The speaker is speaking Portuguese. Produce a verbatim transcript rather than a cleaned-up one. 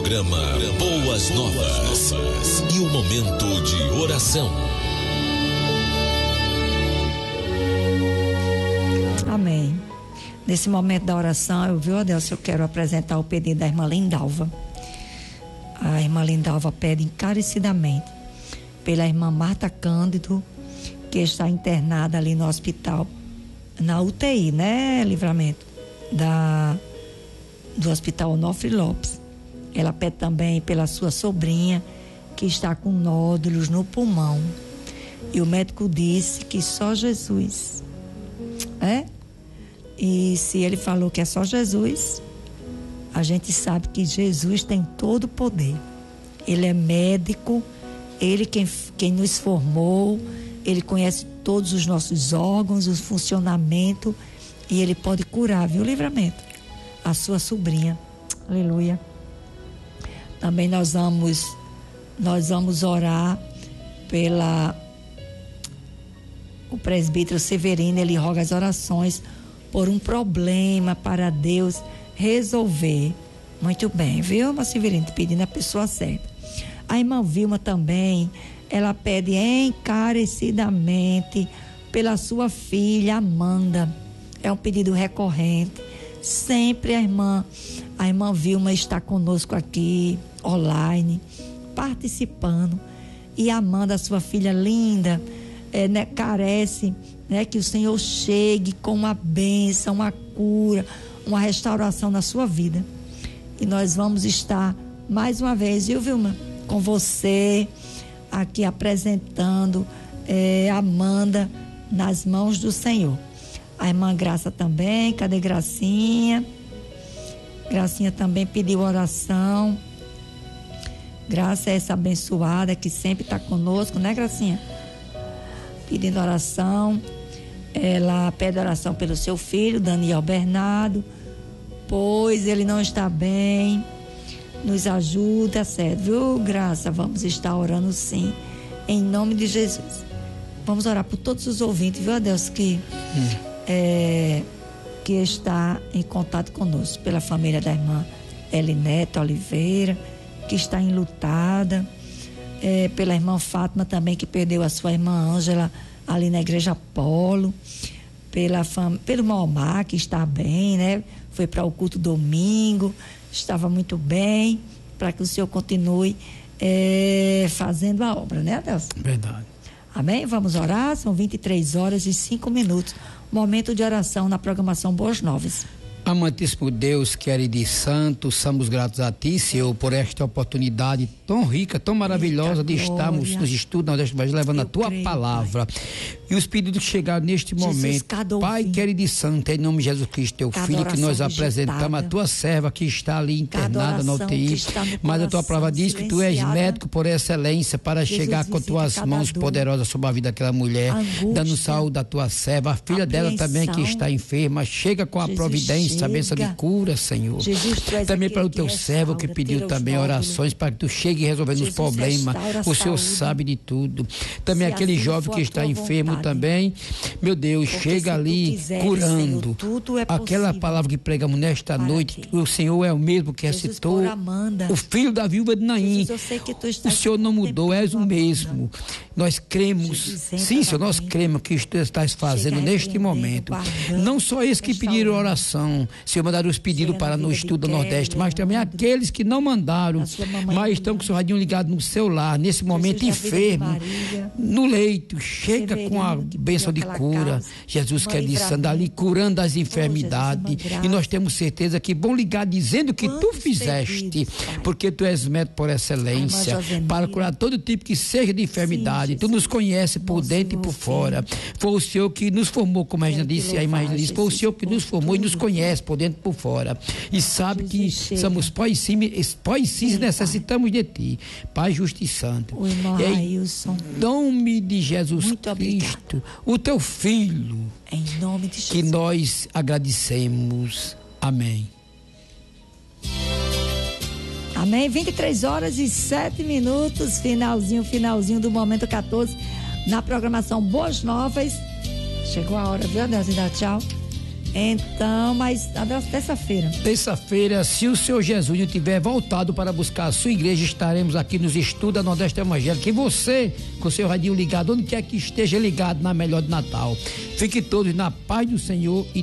programa Boas Novas e o momento de oração. Amém. Nesse momento da oração, eu, viu, Adelson, eu quero apresentar o pedido da irmã Lindalva. A irmã Lindalva pede encarecidamente pela irmã Marta Cândido, que está internada ali no hospital, na U T I, né, Livramento, da, do Hospital Onofre Lopes. Ela pede também pela sua sobrinha, que está com nódulos no pulmão. E o médico disse que só Jesus, é? E se ele falou que é só Jesus, a gente sabe que Jesus tem todo o poder. Ele é médico, ele quem, quem nos formou, ele conhece todos os nossos órgãos, o funcionamento, e ele pode curar, viu, Livramento? A sua sobrinha. Aleluia. Também nós vamos, nós vamos orar pela o presbítero Severino. Ele roga as orações por um problema para Deus resolver. Muito bem, viu, irmã Severino? Pedindo a pessoa certa. A irmã Vilma também, ela pede encarecidamente pela sua filha Amanda. É um pedido recorrente. Sempre a irmã, a irmã Vilma está conosco aqui, online, participando. E a Amanda, sua filha linda, é, né, carece, né, que o Senhor chegue com uma bênção, uma cura, uma restauração na sua vida. E nós vamos estar mais uma vez, viu, Vilma, com você aqui apresentando é, Amanda nas mãos do Senhor. A irmã Graça também, cadê Gracinha? Gracinha também pediu oração. Graça é essa abençoada que sempre está conosco, né, Gracinha? Pedindo oração. Ela pede oração pelo seu filho, Daniel Bernardo, pois ele não está bem. Nos ajuda, certo, viu, Graça? Vamos estar orando sim, em nome de Jesus. Vamos orar por todos os ouvintes, viu, Deus, que, hum. é, que está em contato conosco, pela família da irmã Elinete Oliveira, que está enlutada, é, pela irmã Fátima também, que perdeu a sua irmã Ângela ali na igreja Apolo, pela fam... pelo Malmar, que está bem, né? Foi para o culto domingo, estava muito bem, para que o Senhor continue é, fazendo a obra, né, Adelson? Verdade. Amém? Vamos orar, são vinte e três horas e cinco minutos, momento de oração na programação Boas Novas. Amantíssimo Deus, querido e santo, somos gratos a Ti, Senhor, por esta oportunidade tão rica, tão maravilhosa de estarmos nos estudos, levando a Tua palavra. E os pedidos que chegaram neste momento, Pai querido e santo, em nome de Jesus Cristo, Teu Filho, que nós apresentamos, a Tua serva que está ali internada na U T I, mas a Tua palavra diz que Tu és médico por excelência para chegar com Tuas mãos poderosas sobre a vida daquela mulher, dando saúde à Tua serva, a filha dela também que está enferma, chega com a providência, a bênção de cura, Senhor. Jesus, também para o Teu servo que pediu também orações para que Tu chegue resolvendo os problemas. O Senhor sabe de tudo. Também aquele jovem que está enfermo também, meu Deus, chega ali curando. Aquela palavra que pregamos nesta noite, o Senhor é o mesmo que recitou o filho da viúva de Naim. O Senhor não mudou, és o mesmo. Nós cremos, sim, Senhor, nós cremos que Tu estás fazendo neste momento. Não só esses que pediram oração, Senhor, mandaram os pedidos para no estudo do Nordeste, mas também aqueles que não mandaram, mas estão com o seu radinho ligado no celular, nesse momento enfermo, no leito, chega com a bênção de cura. Jesus quer andar ali curando as enfermidades, e nós temos certeza que vão ligar dizendo que Tu fizeste, porque Tu és médico por excelência, para curar todo tipo que seja de enfermidade. Tu nos conhece por dentro e por fora. Foi o Senhor que nos formou, como a gente disse, a imagem disse, foi o Senhor que nos formou e nos conhece por dentro e por fora, e sabe que somos pó e cis, necessitamos de Ti, Pai justo e santo. Em nome de Jesus Cristo, o Teu Filho, em nome de Jesus, que nós agradecemos. Amém. Amém. vinte e três horas e sete minutos, finalzinho, finalzinho do momento catorze, na programação Boas Novas. Chegou a hora, viu, Deus? Dá tchau. Então, mas até terça-feira. Terça-feira, se o Senhor Jesus não tiver voltado para buscar a sua igreja, estaremos aqui nos estudos da Nordeste Evangélica. E você, com o seu radinho ligado, onde quer que esteja ligado na melhor de Natal. Fique todos na paz do Senhor e